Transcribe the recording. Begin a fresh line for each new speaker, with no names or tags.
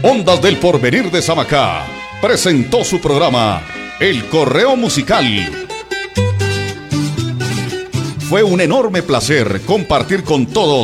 Ondas del Porvenir de Samacá presentó su programa El Correo Musical. Fue un enorme placer compartir con todos